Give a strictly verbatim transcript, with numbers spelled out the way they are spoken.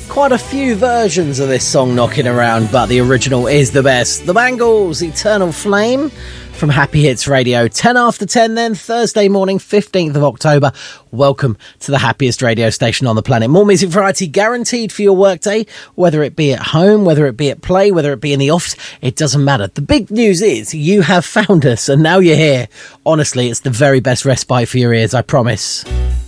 Quite a few versions of this song knocking around, but the original is the best. The Bangles, Eternal Flame, from Happy Hits Radio. ten after ten then, Thursday morning, fifteenth of October. Welcome to the happiest radio station on the planet. More music variety guaranteed for your workday, whether it be at home, whether it be at play, whether it be in the office, it doesn't matter. The big news is you have found us and now you're here. Honestly, it's the very best respite for your ears, I promise.